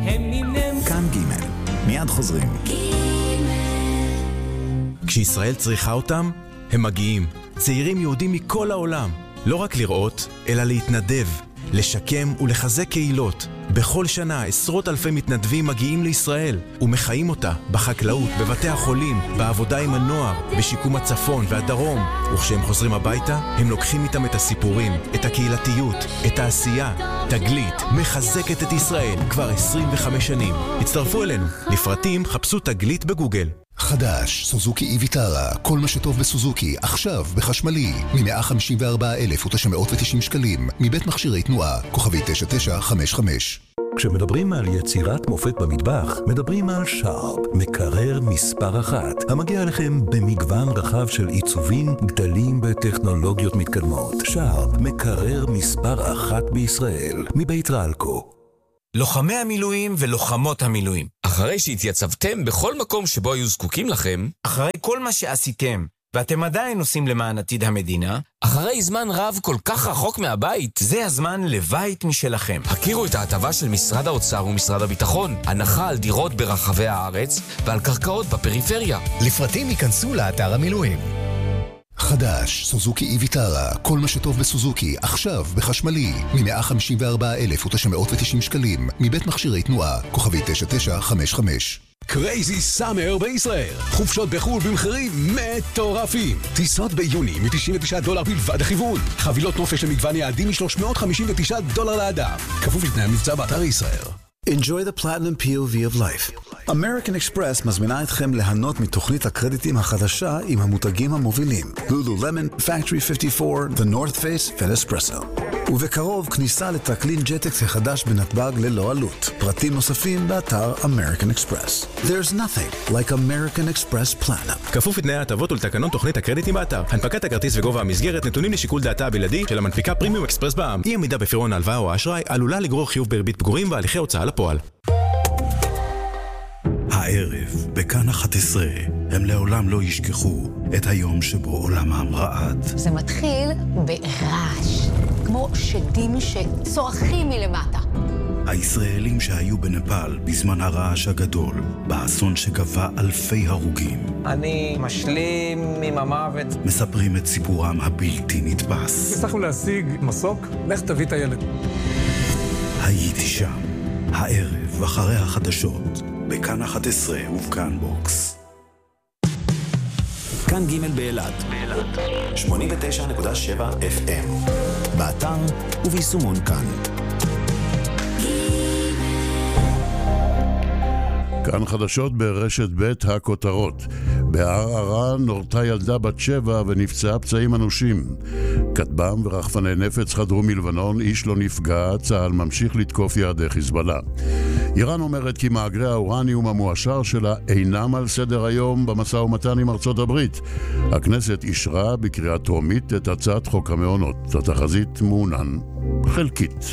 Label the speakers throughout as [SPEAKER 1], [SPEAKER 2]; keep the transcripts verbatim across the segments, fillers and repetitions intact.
[SPEAKER 1] כאן ג' מיד חוזרים.
[SPEAKER 2] כשישראל צריכה אותם, הם מגיעים. צעירים יהודים מכל העולם. לא רק לראות, אלא להתנדב, לשקם ולחזק קהילות. בכל שנה עשרות אלפי מתנדבים מגיעים לישראל ומחיים אותה בחקלאות, בבתי החולים, בעבודה עם הנוער, בשיקום הצפון והדרום. וכשהם חוזרים הביתה, הם לוקחים איתם את הסיפורים, את הקהילתיות, את העשייה. תגלית מחזקת את ישראל כבר עשרים וחמש שנים. הצטרפו אלינו. לפרטים חפשו תגלית בגוגל.
[SPEAKER 3] חדש, סוזוקי איביטרה, כל מה שטוב בסוזוקי, עכשיו בחשמלי, מ-מאה חמישים וארבעה אלף ותשע מאות ותשעים שקלים, מבית מכשירי תנועה, כוכבי תשע תשע חמש חמש.
[SPEAKER 4] כשמדברים על יצירת מופת במטבח, מדברים על שרפ, מקרר מספר אחת, המגיע לכם במגוון רחב של עיצובים, גדלים וטכנולוגיות מתקדמות. שרפ, מקרר מספר אחת בישראל, מבית רלקו.
[SPEAKER 5] לוחמי המילואים ולוחמות המילואים, אחרי שהתייצבתם בכל מקום שבו היו זקוקים לכם, אחרי כל מה שעשיתם, ואתם עדיין עושים למען עתיד המדינה, אחרי זמן רב כל כך רחוק מהבית, זה הזמן לבית משלכם. הכירו את ההטבה של משרד האוצר ומשרד הביטחון, הנחה על דירות ברחבי הארץ ועל קרקעות בפריפריה.
[SPEAKER 6] לפרטים ייכנסו לאתר המילואים.
[SPEAKER 3] חדש, סוזוקי איביטרה, כל מה שטוב בסוזוקי, עכשיו בחשמלי, מ-מאה חמישים וארבעה אלף ותשע מאות ותשעים שקלים, מבית מכשירי תנועה, כוכבי תשע תשע חמש חמש.
[SPEAKER 7] קרייזי סאמר בישראל. חופשות בחו"ל במחירים מטורפים. טיסות ביוני מ-תשעים ותשעה דולר בלבד הכיוון. חבילות נופש למגוון יעדים מ-שלוש מאות חמישים ותשעה דולר לאדם. כפוף לתנאי המבצע באתר ישראל.
[SPEAKER 1] Enjoy the Platinum פי או וי of life. American Express מזמינה אתכם ליהנות מתוכנית הקרדיטים החדשה עם המותגים המובילים. Lululemon, Factory חמישים וארבע, The North Face ו-Nespresso. ובקרוב כניסה לטרקלין ג'טקס החדש בנתב"ג ללא עלות. פרטים נוספים באתר American Express. There's nothing like American Express Platinum.
[SPEAKER 2] כפוף לתנאי ההטבות ולתקנון תוכנית הקרדיטים באתר. הנפקת הכרטיס וגובה המסגרת נתונים לשיקול דעתה הבלעדי של המנפיקה פרימיום אקספרס בע"מ. אי עמידה בפירעון ההלוואה או האשראי עלולה לגרור חיוב בריבית פיגורים והליכי הוצאה לפועל.
[SPEAKER 8] הערב, בכאן אחת עשרה, הם לעולם לא ישכחו את היום שבו עולמם רעד.
[SPEAKER 9] זה מתחיל ברעש, כמו שדים שצורכים מלמטה.
[SPEAKER 8] הישראלים שהיו בנפאל בזמן הרעש הגדול, באסון שגבה אלפי הרוגים.
[SPEAKER 10] אני משלים עם המוות.
[SPEAKER 8] מספרים את סיפורם הבלתי נתפס.
[SPEAKER 11] הצלחנו להשיג מסוק, לך תביא את הילד.
[SPEAKER 8] הייתי שם, הערב אחרי החדשות. בכאן אחת עשרה ובכאן בוקס.
[SPEAKER 1] כאן ג' באילת. שמונים ותשע נקודה שבע אף אם. באתר וביישומון כאן.
[SPEAKER 12] כאן חדשות ברשת ב' הכותרות. בערערה נורתה ילדה בת שבע ונפצעה פצעים אנושים. כטב"ם ורחפני נפץ חדרו מלבנון, איש לא נפגע, צה"ל ממשיך לתקוף יעדי חיזבאללה. איראן אומרת כי מאגרי האורניום המועשר שלה אינם על סדר היום במשא ומתן עם ארצות הברית. הכנסת אישרה בקריאה טרומית את הצעת חוק המעונות. התחזית מעונן חלקית.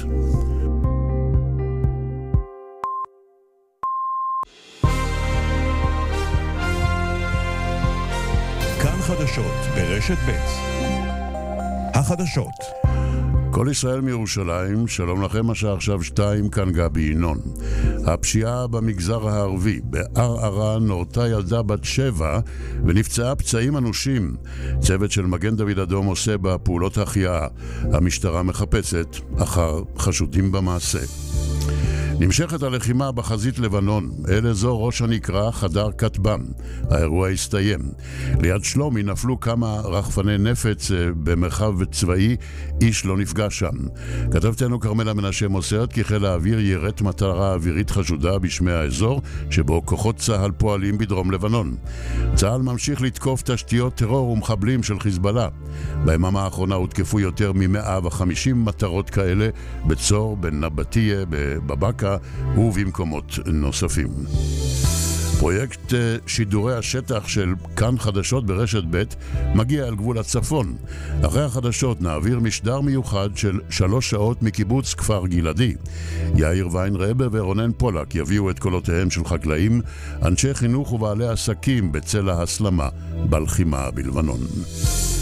[SPEAKER 13] כאן חדשות ברשת ב' החדשות.
[SPEAKER 12] כל ישראל מירושלים, שלום לכם, השעה עכשיו שתיים, כאן גבי ינון. הפשיעה במגזר הערבי, בערערה נורתה ילדה בת שבע ונפצעה פצעים אנושים. צוות של מגן דוד אדום עושה בפעולות החייאה. המשטרה מחפשת אחר חשודים במעשה. נמשכת הלחימה בחזית לבנון, אל אזור ראש הנקרה חדר כטב"ם. האירוע הסתיים. ליד שלומי נפלו כמה רחפני נפץ במרחב צבאי, איש לא נפגע שם. כתבתנו כרמלה מנשה מוסרת כי חיל האוויר ירט מטרה אווירית חשודה בשמי האזור, שבו כוחות צה"ל פועלים בדרום לבנון. צה"ל ממשיך לתקוף תשתיות טרור ומחבלים של חיזבאללה. ביממה האחרונה הותקפו יותר מ-מאה וחמישים מטרות כאלה בצור, בנבטיה, בבקה ובמקומות נוספים. פרויקט שידורי השטח של כאן חדשות ברשת ב' מגיע אל גבול הצפון. אחרי החדשות נעביר משדר מיוחד של שלוש שעות מקיבוץ כפר גלעדי. יאיר ויינרבה ורונן פולק יביאו את קולותיהם של חקלאים, אנשי חינוך ובעלי עסקים בצל ההסלמה בלחימה בלבנון.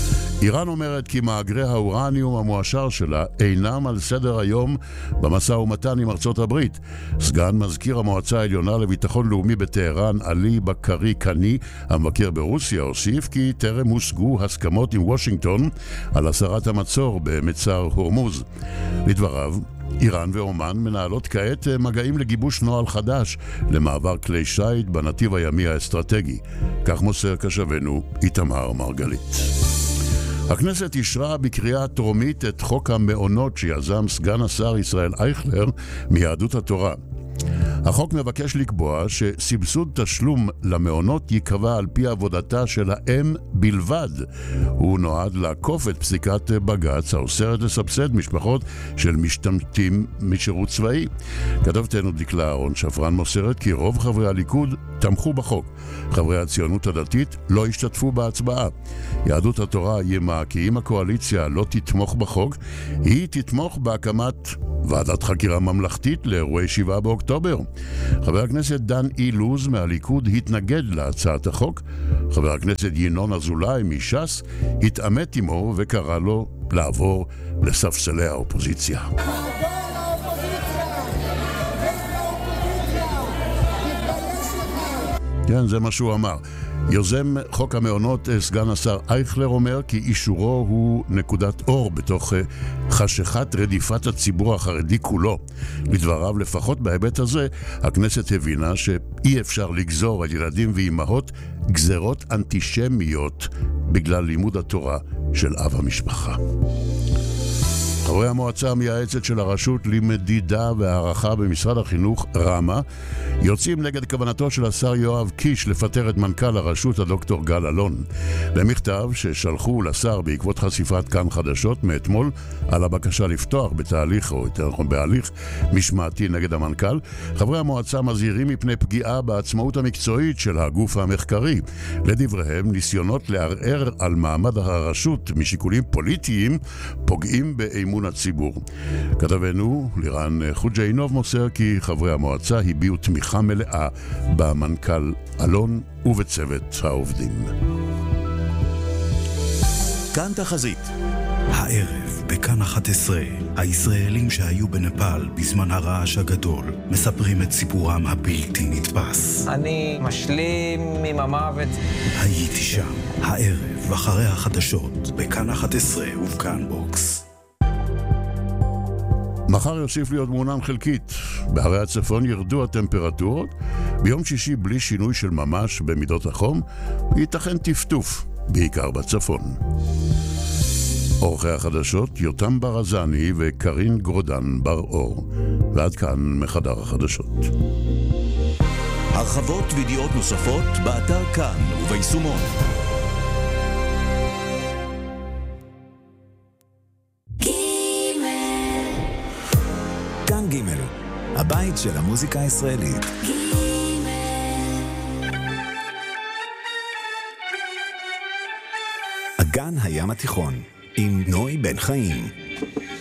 [SPEAKER 12] איראן אומרת כי מאגרי האורניום המואשר שלה אינם על סדר היום במשא ומתן עם ארצות הברית. סגן מזכיר המועצה העליונה לביטחון לאומי בטהרן, עלי בקרי קני, המבקר ברוסיה, הוסיף כי טרם הושגו הסכמות עם וושינגטון על הסרת המצור במצר הורמוז. לדבריו, איראן ואומן מנהלות כעת מגעים לגיבוש נוהל חדש למעבר כלי שייט בנתיב הימי האסטרטגי. כך מוסר קשבנו איתמר מרגלית. הכנסת אישרה בקריאה טרומית את חוק המעונות שיזם סגן השר ישראל אייכלר מיהדות התורה. החוק מבקש לקבוע שסבסוד תשלום למעונות ייקבע על פי עבודתה של האם בלבד. הוא נועד לעקוף את פסיקת בג"ץ האוסרת לסבסד משפחות של משתמטים משירות צבאי. כתבתנו דקלה אהרון שפרן מוסרת כי רוב חברי הליכוד תמכו בחוק. חברי הציונות הדתית לא השתתפו בהצבעה. יהדות התורה ימה כי אם הקואליציה לא תתמוך בחוק, היא תתמוך בהקמת ועדת חקירה ממלכתית לאירועי שבעה באוקטובר. חבר הכנסת דן אילוז מהליכוד התנגד להצעת החוק. חבר הכנסת ינון אזולאי מש"ס התעמת עמו וקרא לו לעבור לספסלי האופוזיציה. כן, זה מה שהוא אמר. יוזם חוק המעונות סגן השר אייכלר אומר כי אישורו הוא נקודת אור בתוך חשכת רדיפת הציבור החרדי כולו. לדבריו, לפחות בהיבט הזה, הכנסת הבינה שאי אפשר לגזור על ילדים ואימהות גזרות אנטישמיות בגלל לימוד התורה של אב המשפחה. חברי המועצה המייעצת של הרשות למדידה והערכה במשרד החינוך, רמה, יוצאים נגד כוונתו של השר יואב קיש לפטר את מנכ"ל הרשות, הדוקטור גל אלון. במכתב ששלחו לשר בעקבות חשיפת כאן חדשות מאתמול על הבקשה לפתוח בתהליך, או יותר נכון בהליך, משמעתי נגד המנכ"ל, חברי המועצה מזהירים מפני פגיעה בעצמאות המקצועית של הגוף המחקרי. לדבריהם, ניסיונות לערער על מעמד הרשות משיקולים פוליטיים פוגעים באמון הציבור. כתבנו לירן חוג'יינוב מוסר כי חברי המועצה הביעו תמיכה מלאה במנכ"ל אלון ובצוות העובדים.
[SPEAKER 8] כאן תחזית. הערב בכאן אחת עשרה, הישראלים שהיו בנפאל בזמן הרעש הגדול מספרים את סיפורם הבלתי נתפס.
[SPEAKER 10] אני משלים עם המוות.
[SPEAKER 8] הייתי שם. הערב אחרי החדשות בכאן אחת עשרה ובכאן בוקס.
[SPEAKER 12] מחר יוסיף להיות מעונן חלקית. בערי הצפון ירדו הטמפרטורות. ביום שישי בלי שינוי של ממש במידות החום, ייתכן טפטוף, בעיקר בצפון. אורחי החדשות, יותם ברזני וקרין גרודן בר אור. ועד כאן מחדר החדשות.
[SPEAKER 13] הרחבות וידיעות נוספות באתר כאן וביישומון. כאן ג' הבית של המוזיקה הישראלית. אגן הים התיכון עם נוי בן חיים.